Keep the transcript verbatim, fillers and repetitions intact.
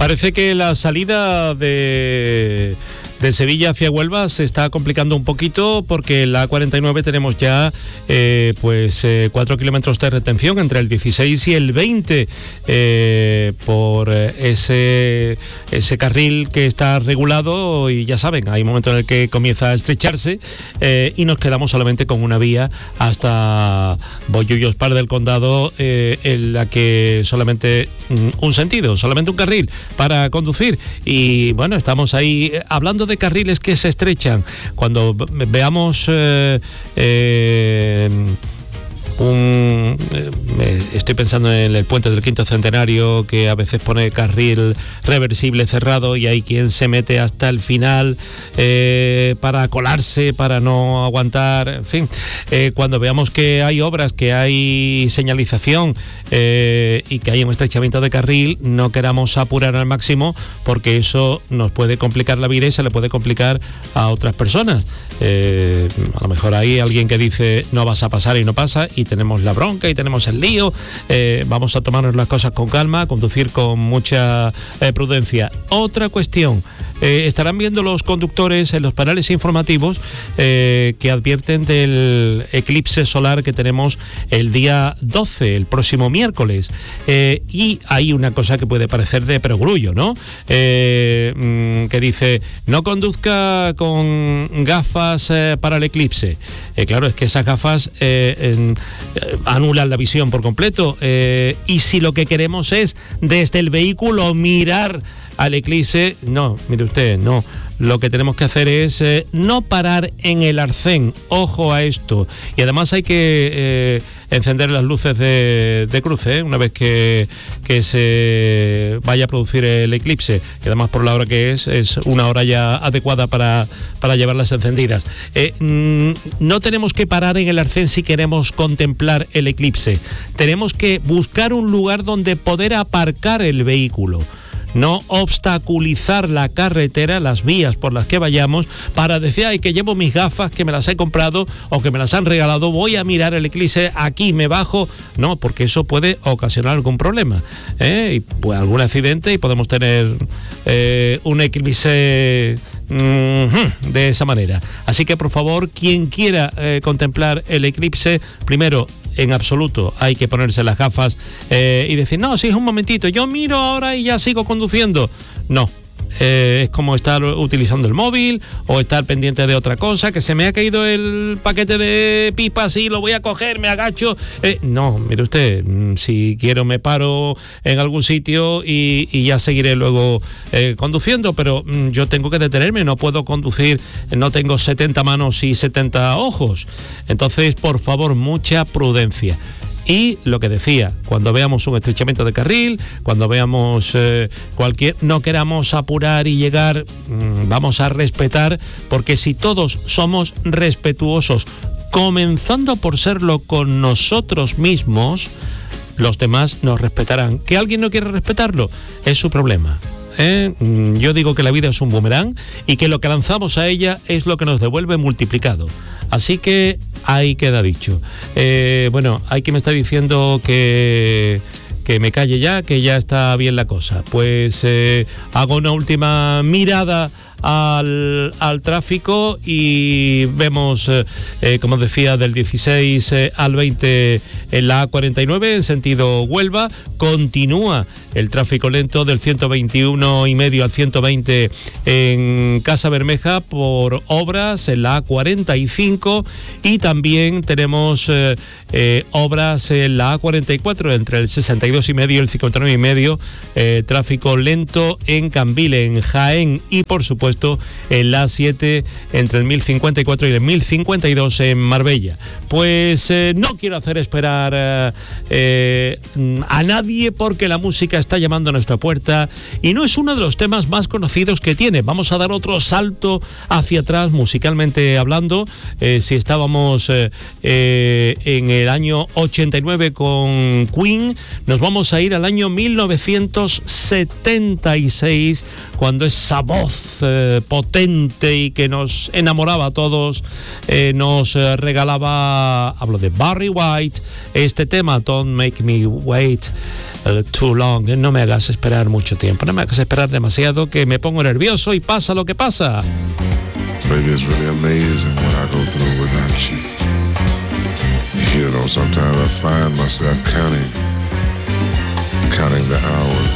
Parece que la salida de, de Sevilla hacia Huelva se está complicando un poquito porque en la A cuarenta y nueve tenemos ya eh, pues eh, cuatro kilómetros de retención entre el dieciséis y el veinte eh, por ese, ese carril que está regulado, y ya saben, hay un momento en el que comienza a estrecharse eh, y nos quedamos solamente con una vía hasta Bollullos, Par del Condado, eh, en la que solamente un sentido, solamente un carril para conducir. Y bueno, estamos ahí hablando de carriles que se estrechan. Cuando veamos eh, eh, un eh, estoy pensando en el puente del Quinto Centenario, que a veces pone carril reversible cerrado y hay quien se mete hasta el final eh, para colarse, para no aguantar, en fin. Eh, cuando veamos que hay obras, que hay señalización eh, y que hay un estrechamiento de carril, no queramos apurar al máximo, porque eso nos puede complicar la vida y se le puede complicar a otras personas. Eh, a lo mejor hay alguien que dice no vas a pasar y no pasa, y tenemos la bronca y tenemos el lío. Eh, vamos a tomarnos las cosas con calma, conducir con mucha eh, prudencia. Otra cuestión, eh, estarán viendo los conductores en los paneles informativos eh, que advierten del eclipse solar que tenemos el día doce, el próximo miércoles. Eh, y hay una cosa que puede parecer de perogrullo, ¿no? Eh, mm, que dice, no conduzca con gafas eh, para el eclipse. Eh, claro, es que esas gafas eh, en, eh, anulan la visión por completo. Eh, y si lo que queremos es desde el vehículo mirar al eclipse, no, mire usted, no. Lo que tenemos que hacer es eh, no parar en el arcén. Ojo a esto. Y además hay que eh, encender las luces de, de cruce ¿eh? una vez que, que se vaya a producir el eclipse. Y además, por la hora que es, es una hora ya adecuada para, para llevarlas encendidas. Eh, mm, no tenemos que parar en el arcén si queremos contemplar el eclipse. Tenemos que buscar un lugar donde poder aparcar el vehículo. No obstaculizar la carretera, las vías por las que vayamos, para decir, ay, que llevo mis gafas, que me las he comprado o que me las han regalado, voy a mirar el eclipse, aquí me bajo. No, porque eso puede ocasionar algún problema, ¿eh? Y pues algún accidente, y podemos tener eh, un eclipse mm, de esa manera. Así que, por favor, quien quiera eh, contemplar el eclipse, primero, en absoluto hay que ponerse las gafas eh, y decir, no, si es un momentito, yo miro ahora y ya sigo conduciendo. No, eh, es como estar utilizando el móvil o estar pendiente de otra cosa, que se me ha caído el paquete de pipas y lo voy a coger, me agacho. Eh, no, mire usted, si quiero me paro en algún sitio y, y ya seguiré luego eh, conduciendo, pero mm, yo tengo que detenerme, no puedo conducir, no tengo setenta manos y setenta ojos. Entonces, por favor, mucha prudencia. Y lo que decía, cuando veamos un estrechamiento de carril, cuando veamos eh, cualquier, no queramos apurar y llegar, mmm, vamos a respetar, porque si todos somos respetuosos, comenzando por serlo con nosotros mismos, los demás nos respetarán. ¿Que alguien no quiere respetarlo? Es su problema. ¿Eh? Yo digo que la vida es un boomerang y que lo que lanzamos a ella es lo que nos devuelve multiplicado. Así que ahí queda dicho. Eh, bueno, hay quien me está diciendo que, que me calle ya, que ya está bien la cosa. Pues eh, hago una última mirada al, al tráfico y vemos, eh, como decía, del dieciséis eh, al veinte en la A cuarenta y nueve en sentido Huelva. Continúa el tráfico lento del ciento veintiuno y medio al ciento veinte en Casa Bermeja por obras en la A cuarenta y cinco, y también tenemos eh, eh, obras en la A cuarenta y cuatro entre el sesenta y dos y medio y el cincuenta y nueve y medio, eh, tráfico lento en Canvile, en Jaén, y por supuesto en la A siete entre el mil cincuenta y cuatro y el mil cincuenta y dos en Marbella. Pues eh, no quiero hacer esperar eh, eh, a nadie, porque la música está llamando a nuestra puerta y no es uno de los temas más conocidos que tiene. Vamos a dar otro salto hacia atrás musicalmente hablando. Eh, si estábamos eh, eh, en el año ochenta y nueve con Queen, nos vamos a ir al año mil novecientos setenta y seis, cuando esa voz eh, eh, potente y que nos enamoraba a todos, eh, nos eh, regalaba, hablo de Barry White, este tema, Don't Make Me Wait uh, Too Long, no me hagas esperar mucho tiempo, no me hagas esperar demasiado, que me pongo nervioso y pasa lo que pasa. Baby, it's really amazing what I go through without you. You know, sometimes I find myself counting, counting the hours.